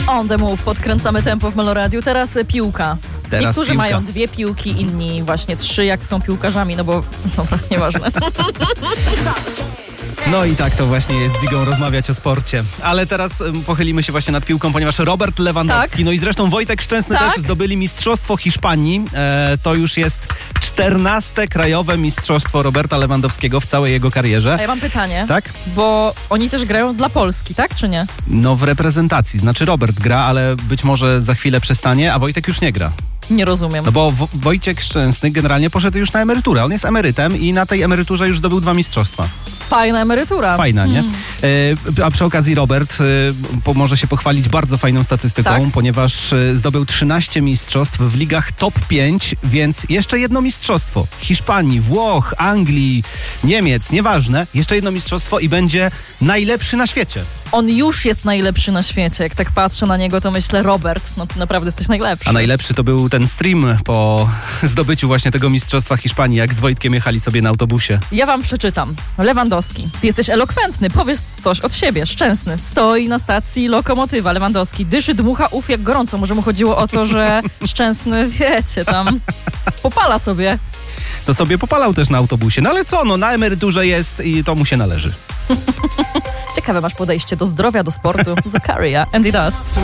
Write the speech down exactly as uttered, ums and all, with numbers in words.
On the move, podkręcamy tempo w Meloradiu. Teraz piłka. Teraz Niektórzy piłka. mają dwie piłki, inni właśnie trzy, jak są piłkarzami, no bo dobra, nieważne. No i tak to właśnie jest z Zigą rozmawiać o sporcie. Ale teraz um, pochylimy się właśnie nad piłką, ponieważ Robert Lewandowski, Tak. no i zresztą Wojtek Szczęsny Tak. też zdobyli Mistrzostwo Hiszpanii. E, to już jest czternaste krajowe mistrzostwo Roberta Lewandowskiego w całej jego karierze. A ja mam pytanie, Tak? bo oni też grają dla Polski, tak czy nie? No w reprezentacji. Znaczy Robert gra, ale być może za chwilę przestanie, a Wojtek już nie gra. Nie rozumiem. No bo Wo- Wojciech Szczęsny generalnie poszedł już na emeryturę. On jest emerytem i na tej emeryturze już zdobył dwa mistrzostwa. Fajna emerytura. Fajna, nie? Mm. E, a przy okazji Robert e, po, może się pochwalić bardzo fajną statystyką, Tak? ponieważ e, zdobył trzynaście mistrzostw w ligach top pięć, więc jeszcze jedno mistrzostwo. Hiszpanii, Włoch, Anglii, Niemiec, nieważne. Jeszcze jedno mistrzostwo i będzie najlepszy na świecie. On już jest najlepszy na świecie. Jak tak patrzę na niego, to myślę, Robert, no ty naprawdę jesteś najlepszy. A najlepszy to był ten stream po zdobyciu właśnie tego mistrzostwa Hiszpanii, jak z Wojtkiem jechali sobie na autobusie. Ja wam przeczytam. Lewandowski. Ty jesteś elokwentny, powiedz coś od siebie. Szczęsny. Stoi na stacji lokomotywa. Lewandowski dyszy, dmucha, uf jak gorąco. Może mu chodziło o to, że Szczęsny, wiecie, tam popala sobie. To sobie popalał też na autobusie. No ale co, no na emeryturze jest i to mu się należy. Ciekawe masz podejście do zdrowia, do sportu. Zakaria, and it does.